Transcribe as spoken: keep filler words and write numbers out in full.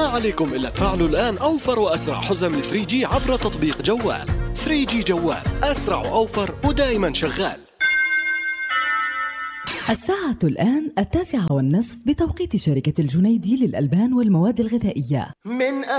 عليكم إلا تفعلوا الآن أوفر وأسرع حزم ثري جي عبر تطبيق جوال. ثري جي جوال، أسرع وأوفر ودائما شغال. الساعة الآن التاسعة والنصف بتوقيت شركة الجنيدي للألبان والمواد الغذائية. من